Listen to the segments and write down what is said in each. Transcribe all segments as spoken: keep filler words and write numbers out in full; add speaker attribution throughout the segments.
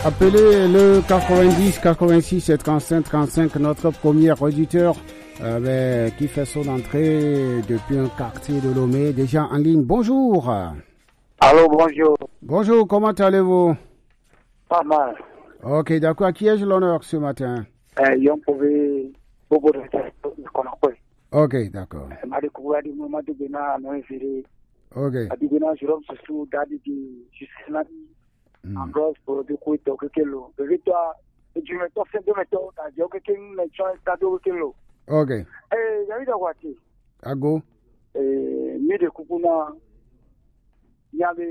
Speaker 1: Appelez le quatre-vingt-dix quatre-vingt-six trente-cinq trente-cinq, notre premier auditeur euh, ben, qui fait son entrée depuis un quartier de Lomé, déjà en ligne. Bonjour.
Speaker 2: Allô, bonjour.
Speaker 1: Bonjour, comment allez-vous?
Speaker 2: Pas mal.
Speaker 1: Ok, d'accord. À qui ai-je l'honneur ce matin?
Speaker 2: Euh, Yon pouvait...
Speaker 1: Ok, d'accord. Ok.
Speaker 2: En gros, pour de quoi tu as quelque chose. Et toi, tu me t'offres de méthodes, tu as quelque chose, tu as quelque chose.
Speaker 1: Ok.
Speaker 2: Eh, j'ai eu de quoi tu.
Speaker 1: Ago.
Speaker 2: Eh, ni de kupuna, ni avec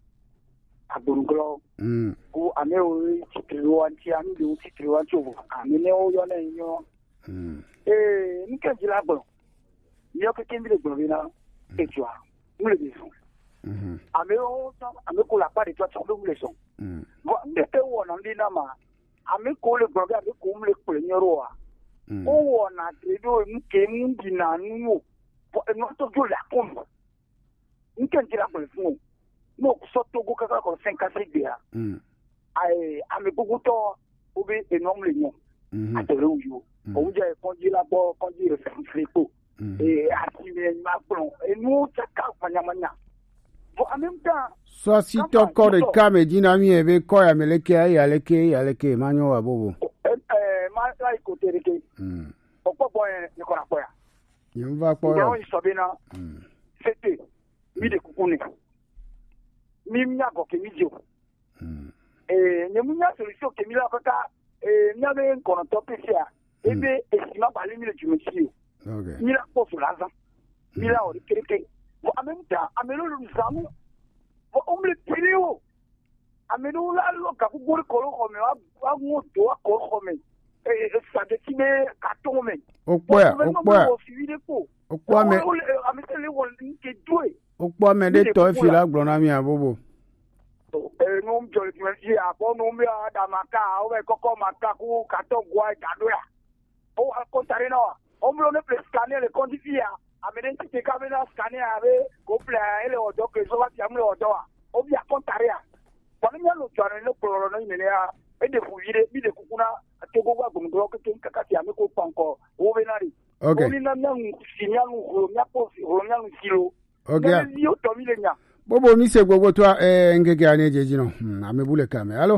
Speaker 2: abunglo.
Speaker 1: Hmm.
Speaker 2: Ou ame o titro anti ami de titro anti o. Ame o yo na yo.
Speaker 1: Hmm.
Speaker 2: Eh, ni kan jila bon. Ni o quelque chose de bien et tu vois. Nous le disons.
Speaker 1: Mhm.
Speaker 2: Ame o ame ko la part de toi tu veux le son.
Speaker 1: Hmm.
Speaker 2: Bon, ndeke wona ndina ma. Ame ko le broga ame ko mle kwenyoro a. O wona tredo nke mundi na nu. Bo no to jo la kom. Nke ndira ko fun. No so to go kaka ko cinq quatre dia.
Speaker 1: Hmm.
Speaker 2: Ai ame gugu to obi enom le nyo.
Speaker 1: Mhm.
Speaker 2: Atore uyo. O je konji la bo konji re fripo. Eh ati me ma plon. E nu chaka manyamanya. Bon, en même temps,
Speaker 1: soit si ton corps est calme et dynamique, et bien, quoi, il y a qui il y a qui il y a qui manio à bobo.
Speaker 2: Eh, ma la côté de qui.
Speaker 1: Hmm.
Speaker 2: Pourquoi bon, ne connais pas.
Speaker 1: Il va quoi.
Speaker 2: Non, il savait na. C'était mi de kukune. Mi mia go ke mi dio. Eh, ne mia solution ke mi la kaka eh mi ave kono tope sia. Ebe estima bali mi le jumesi.
Speaker 1: OK.
Speaker 2: Mi la po sulaza. Mi la ori kreke. Bon, en même temps, amelo le zamu. Bon, on me le prio. Amelo la lo ka ku gori kolo ko me wa wa mo to wa ko ko me. Eh, ça de ti me ka to me.
Speaker 1: Okwa, okwa. Okwa me.
Speaker 2: Amete le wo nke due.
Speaker 1: Okwa me de to fi la gbona mi abobo.
Speaker 2: Eh, no m jole ti me ji abo no me da maka, o we koko maka ku ka to gwa da do ya. O ko tare na wa. O mo le plus scanner le condifia. Amene ti te kamera scanner ave ko pla ele odo ke so lati amle odo a obi akontare a woni nya lo jare le pro no ime ya e de fuyire bi de kukuna te go gwa gumdo ke ken kakati ame ko panko o benari
Speaker 1: OK.
Speaker 2: Oni na na sinya lu nya po ro nya lu silo.
Speaker 1: OK.
Speaker 2: Ni o to mi le nya.
Speaker 1: Bobo mi se gogo toi eh ngeke ane jeji no. Ame bule kame. Allô?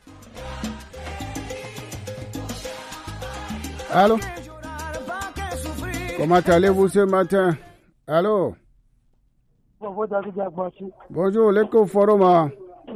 Speaker 1: Allô? Comment allez-vous ce matin? Allô?
Speaker 3: Bonjour, David Agbachi.
Speaker 1: Bonjour, l'éco forum.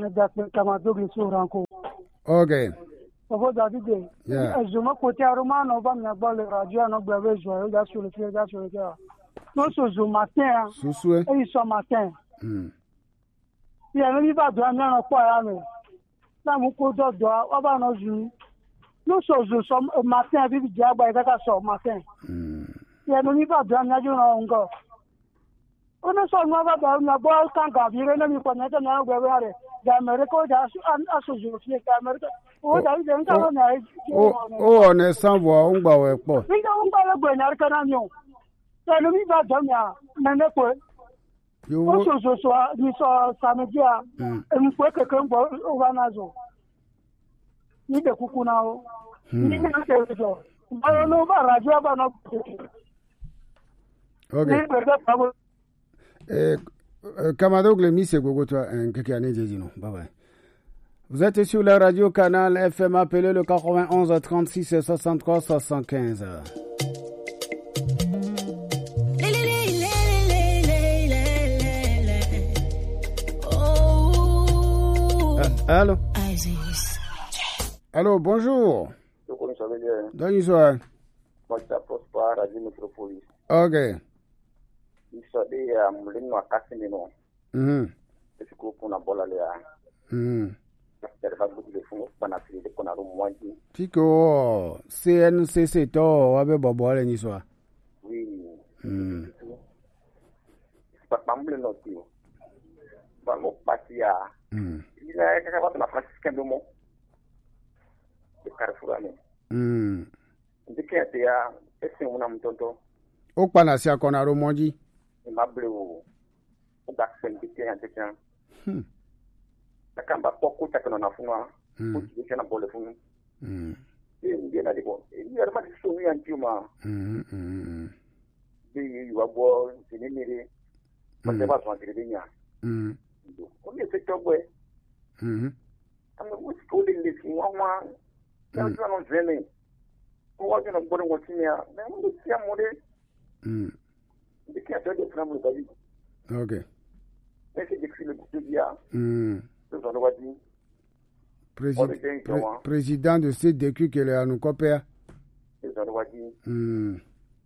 Speaker 1: Ok.
Speaker 3: Bonjour, David.
Speaker 1: Yeah.
Speaker 3: Je me côté à Roman, on va me voir le radio, on va me jouer, là sur le fil, là sur le cœur. Non, ce jour matin,
Speaker 1: Sous-souhait.
Speaker 3: et ils sont matin.
Speaker 1: Hmm.
Speaker 3: Il y a un livre à douane, on quoi, là, là, mon côté doit, on va nous jouer. Nous, ce jour matin, avec le diable, il va faire matin.
Speaker 1: Hmm.
Speaker 3: Il y a un livre à douane, il y a un gars. On ne sait pas si on a beau quand il y a un peu de temps, on va d'Amérique, à ce jour, qui est Amérique. Oh, David, on a
Speaker 1: Oh, oh, on est sans voix, on va ouais pas.
Speaker 3: Oui, on va le bonheur que nous avons. C'est le livre à douane, mais ne quoi. On se joue soit, ni soit samedi, et nous pouvons quelqu'un au Vanazo. Ni de Kukunao. Ni de Kukunao. On va radio à notre.
Speaker 1: Ok. Euh, Camarade Glémy, c'est Gogo, toi, un quelqu'un n'est dit non. Bye bye. Vous êtes sur la radio canal F M, appelez le quatre-vingt-onze trente-six soixante-trois soixante-quinze. Ah, allô? Allô, bonjour. Donnez soir.
Speaker 2: Moi, je t'approche pas Radio Métropolis.
Speaker 1: Ok.
Speaker 2: Il s'agit à Moulin à Cassimino.
Speaker 1: Mhm.
Speaker 2: Je suis pour la bola là.
Speaker 1: Mhm.
Speaker 2: Je vais vous dire que je vais vous dire que je
Speaker 1: Pico, C N C C to, abe bobo le ni soir.
Speaker 2: Oui.
Speaker 1: Mhm.
Speaker 2: Pas pas Moulin non plus. Pas mon parti à.
Speaker 1: Mhm.
Speaker 2: Il a quelque chose na Franciscain de Mont. De Carrefour.
Speaker 1: Mhm.
Speaker 2: Ndike ya ese una mtonto.
Speaker 1: O pana si akona ro monji.
Speaker 2: Mable o. O ga sen ndike ya ndike.
Speaker 1: Hmm.
Speaker 2: Akamba poko ta kono na funwa. ko ti kana bole fun mm e ndi na de ko e ni arma ti so yan ti ma mm mm bi yu abo ti ni mire ma te ba so ti de nya mm ko ni se to boy mm am ko ko de ni fi wa wa ya so no zene ko wa na bo ngo ti ya me mo ti amore mm de ki ata de framu ba bi
Speaker 1: okay
Speaker 2: ese de ki le ku dia mm so no wa di
Speaker 1: Président, pré président de C D Q que le nous copère. Hmm.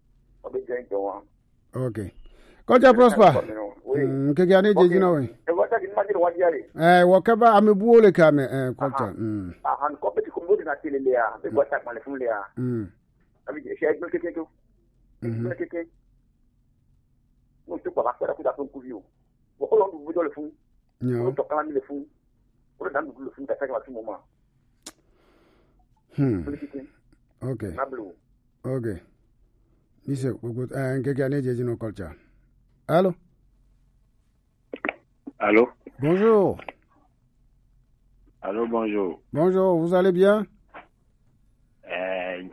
Speaker 1: Ok. Quand tu prosper. Hmm. Que gagner des dîners oui. Eh, wakaba amebuo le kame eh kwata. Hmm.
Speaker 2: Ah, han kopeti kumudi na tele lea. Be gwata male fun lea. Hmm. Abi je shey gbe keke to. Hmm. Keke. Mo tu kwa kwa ku da fun ku view. Wo ko lo bu do le fun. Yo. To kala mi le fun.
Speaker 1: Hmm. Ok. Ok. Monsieur, un quelqu'un de nos culture. Allô?
Speaker 4: Allô?
Speaker 1: Bonjour.
Speaker 4: Allô, bonjour.
Speaker 1: Bonjour, vous allez bien?
Speaker 4: Euh...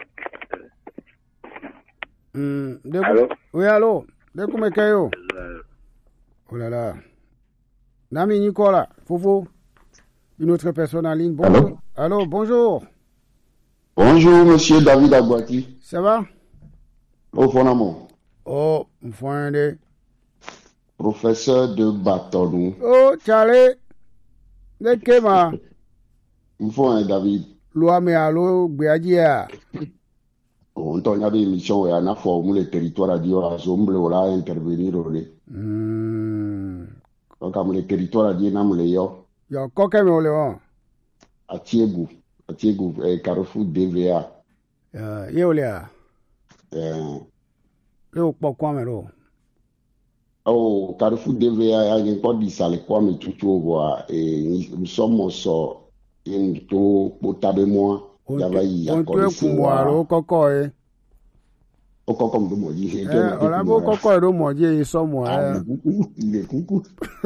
Speaker 1: Hmm.
Speaker 4: Allô?
Speaker 1: Oui, allô? De comment kayo? Oh là là. Nami Nicolas, Fofo. Une autre personne en ligne. Bonjour. Allô? Allô, bonjour.
Speaker 5: Bonjour, monsieur David Aguati.
Speaker 1: Ça va?
Speaker 5: Au fond,
Speaker 1: oh, fond de.
Speaker 5: Professeur de Batonou.
Speaker 1: Oh, Charlie. De Kema.
Speaker 5: Fond, David.
Speaker 1: Loi, mais allô, Béadia.
Speaker 5: On t'a une émission et on a formé le territoire à dire à Zomble, on a intervenir. Hmm. Donc, à mon territoire à dire, on a yo.
Speaker 1: Yo, coquin, mais on le voit.
Speaker 5: À Tiegou, à Tiegou, Carrefour D V A.
Speaker 1: Euh, yo, là.
Speaker 5: Euh.
Speaker 1: Yo, pourquoi, mais là?
Speaker 5: Oh, Carrefour D V A, il y a encore dit ça, les quoi, mais tout, tout, voir. Et nous sommes au sort. Et nous, tout, pour taber moi. Il y avait, il y a encore des
Speaker 1: fois. On coco, eh.
Speaker 5: Au coco, de moi, il
Speaker 1: est. Eh, on a beau coco, de moi, il est sans moi.
Speaker 5: Il est coucou.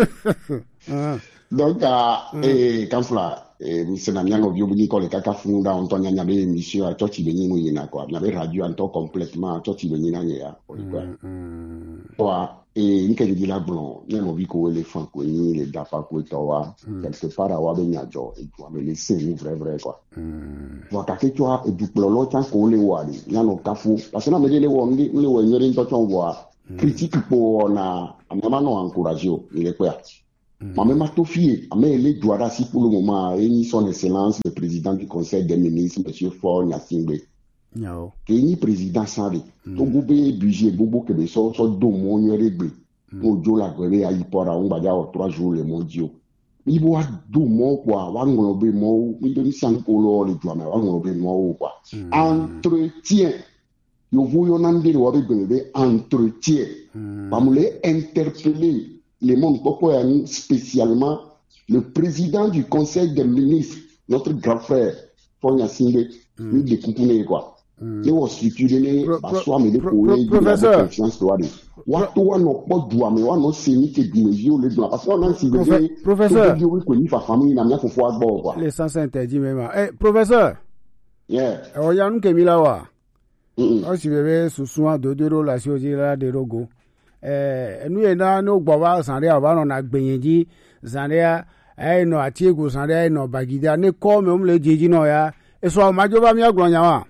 Speaker 5: Donc, eh, quand là, eh, c'est un bien obligé de coller caca funda, on t'en y a des émissions à toi, tu veux n'y y quoi. Il y avait radio en temps complètement, toi, tu veux n'y a quoi. Et il y a là blanc, il y a un vico éléphant, les dapa, quoi, quelque part à Wabenyajo, et toi, mais les signes, vrai, vrai, quoi. Voilà, que tu as, et du plolo, tant qu'on les voit, il y a un cafou, parce que là, mais les voix, les voix, les voix, on voit, critique pour, on a, on a maintenant encouragé, il est quoi. Mais même à tout fier, mais les doigts si pour le moment, et son excellence, le président du conseil des ministres, M. Faure Gnassingbé.
Speaker 1: No.
Speaker 5: Que ni président Sari, to gobe budget bobo que de so so do mo nyerebe. Mo jo la gwere ayi pora on badia o trois jours les mondiaux. Mi bo do mo kwa wa ngolobe mo, mi do si ankolo le do ma wa ngolobe mo kwa. Entretien. Yo voyo nande wa be gbe entretien. Ba mo le interpeller les mondes spécialement le président du conseil des ministres, notre grand frère, Faure Gnassingbé, lui de Koukoune quoi. Il was structuré, soit mais les collègues de la confiance de Wadi. Watoa no pas doit mais wa no seni que du mesure les doigts parce qu'on a si de
Speaker 1: professeur
Speaker 5: quoi.
Speaker 1: Les sens interdits même. Eh professeur.
Speaker 5: Yeah.
Speaker 1: O ya nu kemila wa. O si bebe susun do de relation ji la de rogo. Eh nu e na no gbo wa sanre aba no na gbeyin sanre eh no Atiego sanre no Bagida ne ko me um le jeji no ya. Eso ma jo ba mi agbon yan wa.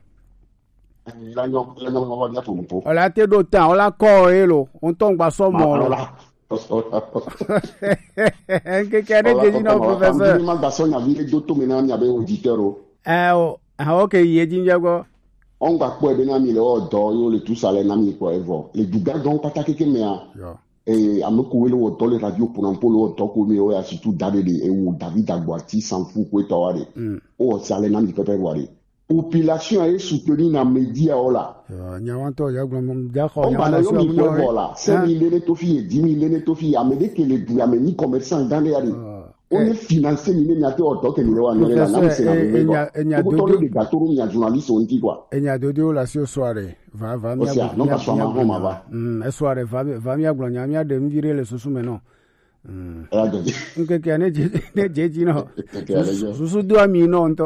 Speaker 1: Ọ̀la tẹ́ do tán ọ̀la kọ́ ẹ lò ń tó ń gba sọ́mọ ọ̀la. Kékeré jẹ́jí náà professeur. Ẹ ọ àwọn kè yé jíjẹ gbọ́.
Speaker 5: On gba pọ̀ ẹ̀bẹ̀ náà mi lè ọ̀dọ́ yóò lè tú sàlẹ̀ náà mi pọ̀ ẹ̀ vọ̀. Lè dùgbà gan pàtàkì kékeré mẹ́à. Ee amekuwe le wotɔ le radio ponampo le wotɔ ko mi o ya surtout dade de ewo David Aguati sanfu ko etɔ wa de. O sàlẹ̀ náà mi pɛpɛ wa de. Population est soutenue dans les médias. On va aller au milieu de la cinq mille tofi, dix mille tofi, à me dire que les douaniers commerçants dans les allées. On est financé, il y a des autres qui nous ont donné la langue. Il y a deux gâteaux, il y a des journalistes qui ont dit quoi.
Speaker 1: Il y a deux déos la soirée. Va, va, va.
Speaker 5: Non, pas soirée, va.
Speaker 1: La soirée, va, va, va, va, va, de me dire les sous maintenant. nke ke ne je ne je ji no susu do ami no nto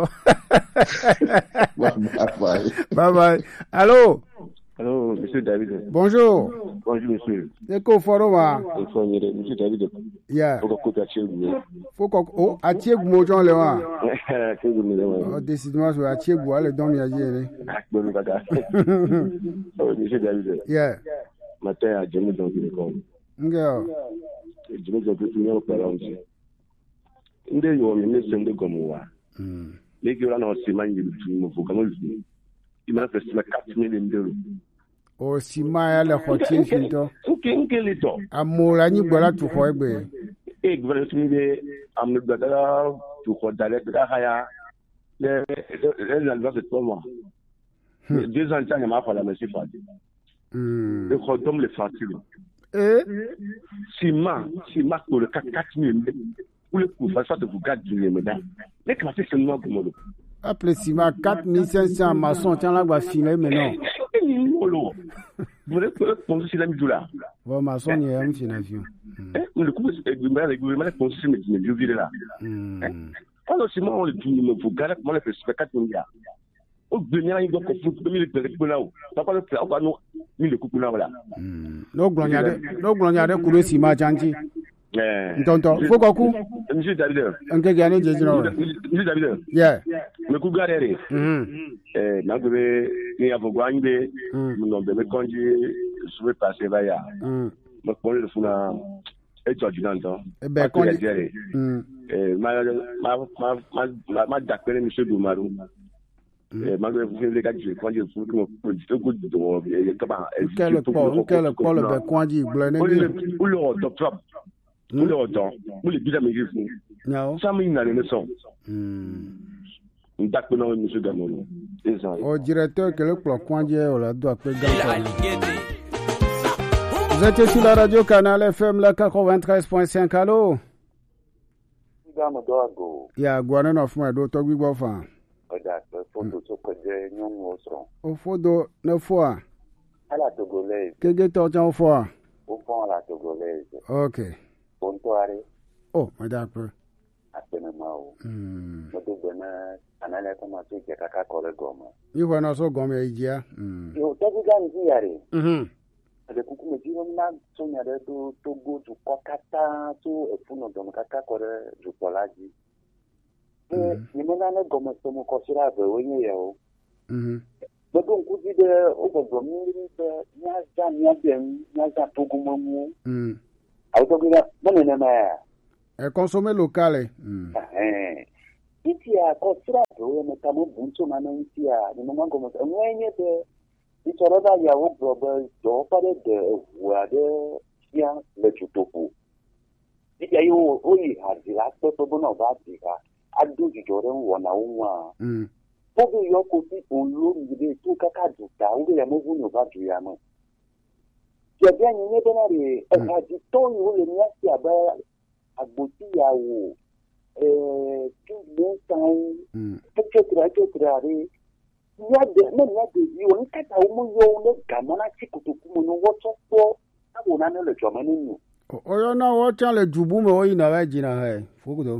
Speaker 1: bye bye. Allô.
Speaker 6: Allô, monsieur David.
Speaker 1: Bonjour.
Speaker 6: Bonjour, monsieur.
Speaker 1: C'est quoi, Foroma?
Speaker 6: Monsieur David.
Speaker 1: Yeah.
Speaker 6: Faut qu'on t'attire.
Speaker 1: Faut qu'on oh attire mojon le wa.
Speaker 6: C'est vous le wa.
Speaker 1: Oh décidément je attire bois le dom ya yé.
Speaker 6: Bon bada. Oh monsieur David.
Speaker 1: Yeah.
Speaker 6: Matin à Jimmy dans le com.
Speaker 1: Ngeo.
Speaker 6: Jimmy dans le tunnel par là. Ndé yo mi ne sende gomo wa. Mm. Les gens là c'est man yi tu mo faut comment il m'a fait quatre millions d'euros.
Speaker 1: O sima ya le khotin finto.
Speaker 6: Ok, ok lito.
Speaker 1: Amola ni bola tu ko egbe.
Speaker 6: E gvere tumi be amne badala tu ko dale da haya. Le le la loi de trois mois. Deux ans tanya ma fala monsieur Fadi. Hmm. Le kodom le fatile. Eh sima, sima pour le quatre millions. Pour le coup, ça de vous garder les médailles. Les classes c'est moi comme le.
Speaker 1: Appelez Sima quatre mille cinq cents maçons, tiens là, va filer maintenant.
Speaker 6: Vous voulez penser si la mise là?
Speaker 1: Bon, maçon, il y a un financier.
Speaker 6: Le coup, le gouvernement est pensé, mais je vis là. Alors, si moi, on le dit, il faut garder comment le fait quatre milliards. Au Bénin, il doit confondre deux mille de là. Papa le fait, on va nous, mille de coups là.
Speaker 1: Non, Gloniade, non, Gloniade, Koulé Sima, Janti. Tonton, faut qu'on coupe.
Speaker 6: Monsieur David.
Speaker 1: Un peu gagné, j'ai dit non.
Speaker 6: Monsieur David.
Speaker 1: Yeah.
Speaker 6: Me coup garé. Eh, n'a que ni avogouane be, non be me konji, je vais passer là ya. Me connais le funa, et tu as dit non.
Speaker 1: Eh ben konji.
Speaker 6: Eh, ma ma ma ma ma d'appelé monsieur Doumarou. Eh, ma que vous les gars, je konji pour que me pour que do, eh, comment.
Speaker 1: Quel port, quel port le be konji blonné.
Speaker 6: Ou le top top. Ou le temps, ou les bilans me disent. Non. Ça me n'a rien de son. Monsieur Gamon.
Speaker 1: Au directeur que le plan Kwandje on doit appeler Gamon. Vous êtes sur la radio Canal F M la quatre-vingt-treize point cinq. Allô? Ya Guanan of my daughter we go fan. Au photo neuf fois.
Speaker 7: À la Togolaise.
Speaker 1: Que get en fois?
Speaker 7: Au fond à la Togolaise.
Speaker 1: Ok.
Speaker 7: Bonsoir.
Speaker 1: Oh, my doctor.
Speaker 7: Hmm. Anale kama tu ke kaka kole goma.
Speaker 1: Iwa na so goma ijia.
Speaker 7: Mm. Yo tabu gani yare.
Speaker 1: Mhm.
Speaker 7: De kukume jiro na so nyare to to go to kokata to efuno don kaka kore jupolaji. Eh, ni mena na goma so mo kosira be wenye yo. Mhm. Bodo nkuzi de ogogo mi de nyaza nyaza nyaza to gumamu. Mhm. Auto gida monene ma.
Speaker 1: E consommer local. Mhm.
Speaker 7: Eh. Itia kosira do me tamu bunto na ntia ni mama gomo enwenye de itoroda ya wo brobe do pare de wa de ya le tutoku itia yo oyi hadira to to bona ba dika adu jore wona won mm bobu yo ko ti olu ngide tu kaka duta wo le mo bunu ba du ya mo je bi anyi ne bena re e ha di to yo le ni asi aba agboti ya wo eh tout le temps et cetera et cetera re ya de me ya de yo ni kata o mo yo le gamana ti kutuku mo no wo so po awo na le jo mani ni
Speaker 1: o yo na wo cha le jubu me o ina ba jina he fukudo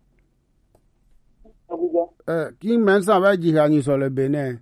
Speaker 1: eh ki men sa ba ji ha ni so le Benin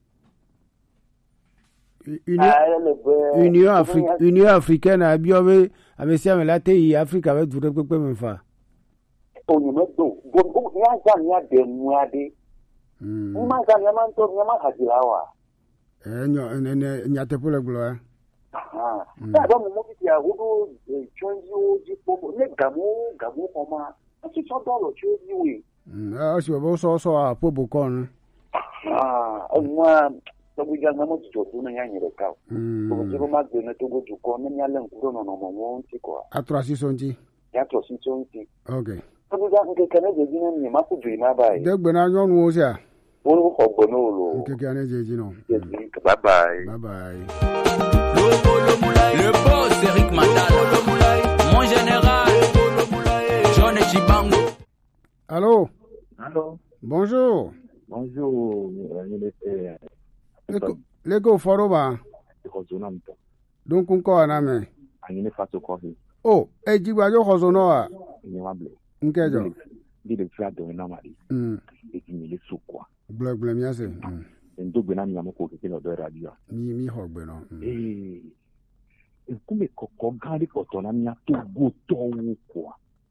Speaker 1: Union Afrique Union africaine a biobe avec ça mais la T I Afrique avec tout pe pe me fa
Speaker 7: onyumedo bo ya za nya de muade mm ma za nya man to nya ma hajilawa
Speaker 1: eh nyo ene nya te pole glo eh
Speaker 7: ah ta ba mo mo ti ya wudu chonji o ji pomo ne gamu gamu oma ti so do lo chu ni we
Speaker 1: mm ah si bo so so a po bo kon
Speaker 7: ah onwa to bu ja na mo ti to na nya nyere ka to ji ko ma de ne to go ju ko ne nya len ku no no mo mo ti ko
Speaker 1: atrasi sonji
Speaker 7: ya to si sonji
Speaker 1: okay
Speaker 7: Degbe
Speaker 1: na nyonu o sia.
Speaker 7: Wonu ogbo no lo.
Speaker 1: Nkeke ane jeji no.
Speaker 7: Bye bye.
Speaker 1: Bye bye.
Speaker 8: Le boss Eric Mandala. Mon général John Chibango.
Speaker 1: Allô?
Speaker 9: Allô?
Speaker 1: Bonjour.
Speaker 9: Bonjour.
Speaker 1: Leko leko foroba. Donc on ko aname.
Speaker 9: Angine fato kofi.
Speaker 1: Oh, e jigwa jo khozono a.
Speaker 9: Ni wable.
Speaker 1: Nkejo.
Speaker 9: Di de fia do na mari.
Speaker 1: Mm.
Speaker 9: E ki ni le sokwa.
Speaker 1: Black blame ya se. Mm.
Speaker 9: Ndo gbe na mi amoko ke no do radio.
Speaker 1: Mi mi hogbe no.
Speaker 9: Eh. E kume kokko gari ko to na mi to go to wo kwa.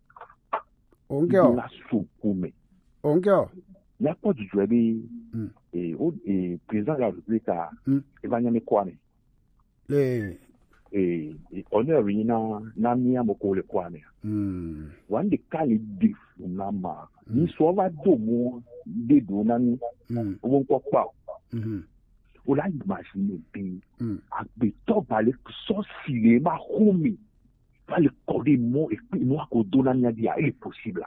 Speaker 1: Onkeo.
Speaker 9: La sokume.
Speaker 1: Onkeo.
Speaker 9: Ya po ju ebi eh o eh président de la République a Emmanuel Kwame.
Speaker 1: Le
Speaker 9: eh honor na na mi amoko le Kwame.
Speaker 1: Mm.
Speaker 9: One de kali dif na ma. Ni so va do mo de do na ni.
Speaker 1: Mm.
Speaker 9: Won ko pa.
Speaker 1: Mhm.
Speaker 9: O la imagine bi.
Speaker 1: Mm.
Speaker 9: Agbe to balé so cinéma homi. Va le coller mo et puis moi ko do na ni dia il est possible.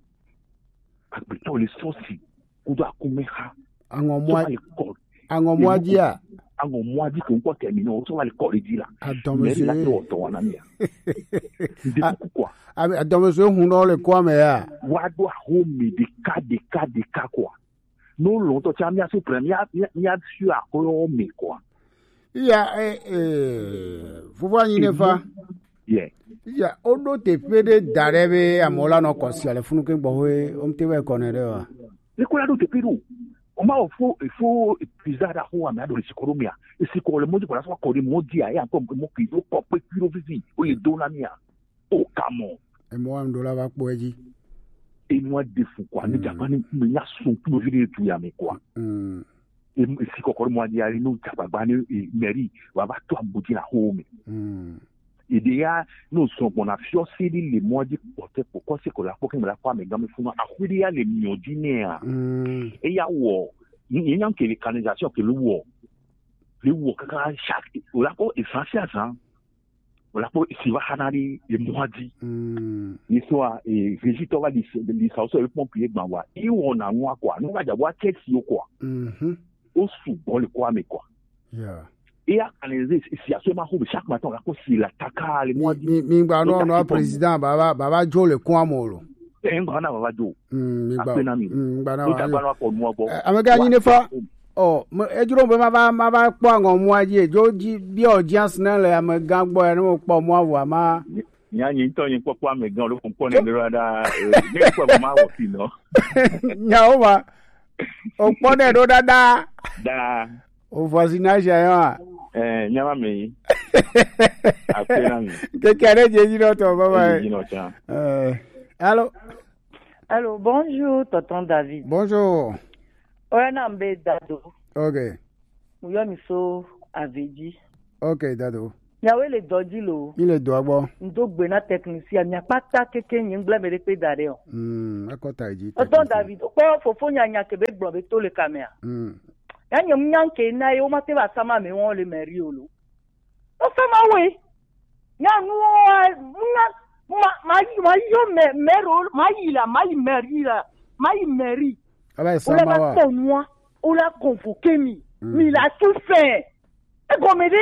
Speaker 9: Agbe to le so si. Ko do akumeha.
Speaker 1: Ango moi Ango moi dia.
Speaker 9: Ango moi di ko nko terminer o so va le coller di la.
Speaker 1: Attends monsieur.
Speaker 9: La to to na mi. Ndi quoi.
Speaker 1: Abi attends monsieur huno le Kwame ya.
Speaker 9: Wa do homi de ka de ka de ka quoi. Non longtemps tu as mis à ce premier il y a sur à quoi mais quoi.
Speaker 1: Ya eh eh faut voir ni fa.
Speaker 9: Yeah.
Speaker 1: Ya odo te pede darebe amola no kosiale funu ke gbowe o mte we konere wa.
Speaker 9: Le kola do te pedu. O ma o fo il faut pisada ho ama do sikoromia. E sikoro le modi kola so ko de modi ya ko mo ki do ko pe piro vizi. O ye do na mia. O kamo.
Speaker 1: E mo am do la ba po eji.
Speaker 9: Et moi de fou quoi ni japani mi ya son tout vide tout ya me quoi.
Speaker 1: Mm.
Speaker 9: Et si kokoro mo di ari no japani e meri wa ba to ambudi la home.
Speaker 1: Mm.
Speaker 9: Et déjà nous sommes on a fiocé les mois de porter pourquoi c'est que la pour que me la pas mais gamme funa a huria les miodinaire.
Speaker 1: Mm.
Speaker 9: Et ya wo ni ni que les canalisations que le wo. Le wo kaka chaque ou la ko essentiel ça. Voilà pour si va hanari les mois dit.
Speaker 1: Mm.
Speaker 9: Ni soit et végétal va lycée de lycée so le pompier gbanwa. Et on a moi quoi. Nous va d'abord check si quoi.
Speaker 1: Mhm.
Speaker 9: Au sous bon le quoi mais quoi.
Speaker 1: Yeah.
Speaker 9: Et à analyser si à ce moment chaque matin on si la taka les mois
Speaker 1: mi mi gba no no président baba baba jo le Kwamolo.
Speaker 9: Eh ngana baba jo.
Speaker 1: Mm mi gba. Mm gba na wa.
Speaker 9: Gba na ko mo bo.
Speaker 1: Amega ni ne fa. Oh, e juro be ma ba ma ba po àwọn mu aje jo ji bi audience na le amega gbo e no po mu awo ama.
Speaker 9: Nya yin to yin popo amega lo fun po ne le rada. Ne po ma wo fi no.
Speaker 1: Nya o wa. O po ne do dada.
Speaker 9: Da.
Speaker 1: O voisinage ya.
Speaker 9: Eh, nyama me. Apena mi.
Speaker 1: Que kere je ji no to baba.
Speaker 9: Ji no cha.
Speaker 1: Euh, allô.
Speaker 10: Allô, bonjour, tonton David.
Speaker 1: Bonjour.
Speaker 10: Oya na mbe dado.
Speaker 1: Okay.
Speaker 10: Muyo mi so aveji.
Speaker 1: Okay, dado.
Speaker 10: Nyawe le doji lo.
Speaker 1: Il do agbo.
Speaker 10: Ndo gbe na technicien nya pata keke yin gble me pe dare o.
Speaker 1: Hmm, akota ji.
Speaker 10: Tonton David, o po fofo nya nya kebe gbo be to le camera.
Speaker 1: Hmm.
Speaker 10: Ya nyom nyanke na yo mate ba sama me won le meri olo. O sama we. Nya nu nya ma ma ma yo me mero ma yila ma meri la ma meri.
Speaker 1: Aba sama wa.
Speaker 10: O la ko moi, o la convoqué mi. Mi la tout fait. E go me di.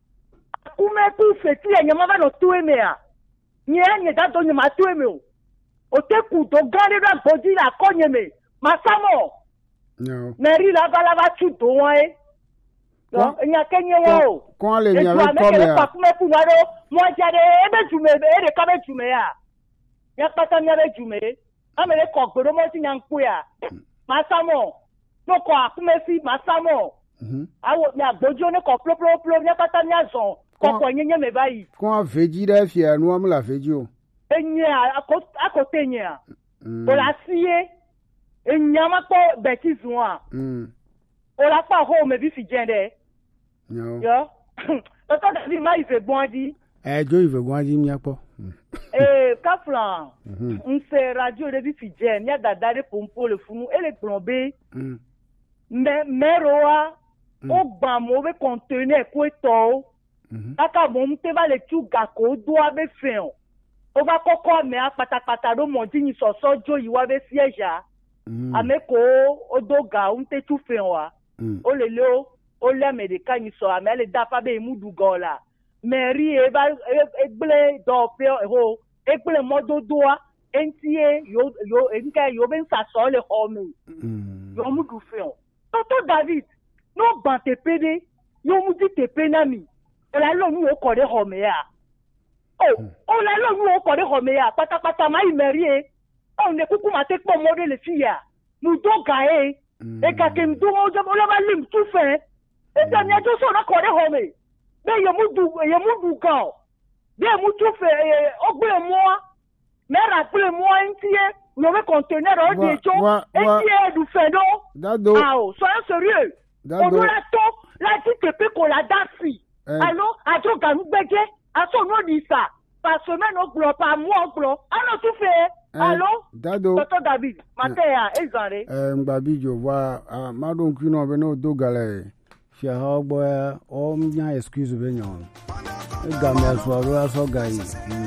Speaker 10: Ku me tout fait ti nya ma va no tu e me a. Nya nya da do nya ma tu e me o. O te ku do gare da bodi la ko nya me. Ma samo.
Speaker 1: No.
Speaker 10: Mary la bala va tu do wa e. No, nya kenye wo.
Speaker 1: Kon le nya we ko me a.
Speaker 10: Pa ku me pu wa do, mo jare e be jume be e de ka be jume ya. Ya pata nya be jume. Amele ko gbodo mo ti nya nku ya. Masamo. No ko aku me fi masamo. Mhm. Awo mi agbojo ne ko plo plo plo nya pata nya zon. Ko ko nyenye me bayi.
Speaker 1: Kon veji de fi anu am la veji o.
Speaker 10: Enye akot akote nya. O la siye. Enyama ko beti zuwa.
Speaker 1: Mm.
Speaker 10: O la pa ho me bi fi jende.
Speaker 1: No.
Speaker 10: Yo. Tonton David ma ife bondi.
Speaker 1: Eh jo ife bondi mi apo.
Speaker 10: Eh Kaflan. Mhm. Nse radio de bi fi jende, nya dada de pompo le funu e le plomber.
Speaker 1: Mm.
Speaker 10: Me meroa o gba mo be conteneur ko to. Mhm. Aka mo mte ba le tu ga ko do abe fe o. O ba koko me apatapata do mo di ni soso jo yi wa be siège. Mm. Ameko odoga unte tu fe wa. Mm. O le lo o le medica ni so ame le da pa be mudu gola. Mary e ba egble do pe ho egble modo doa entie yo yo enka yo ben sa so le home. Mm. Yo mudu fe o. Tonton David no ban te pede yo mudu te penami. E la lo nu o ko de home ya. Oh, oh la lo nu ko de ho me ya pata pata ma imerie. Oh ne kuku ma te po mo de le fi ya. Mu do ga e. E ka ke mdu o je mo la ba lim tu fe. E ta ni ajo so na ko de ho me. Be ye mu du ye mu du ga. Be mu tu fe o gbe mo. Me ra gbe mo ntie. No me conteneur o de jo. E ti e du fe no.
Speaker 1: Dado.
Speaker 10: Ah, soyez sérieux. On doit la to la ti te pe ko la dasi. Allo, ajo ga nu gbege. Aso no di sa. Par semaine au glo, par mois au glo. Alors tout fait. Allô?
Speaker 1: Dado.
Speaker 10: Toto David. Matea, ezare.
Speaker 1: Eh, mbabi jo wa madon kino be no do gale. Fi ha ogbo o mnya excuse be nyon. E ga me so ro aso ga yi.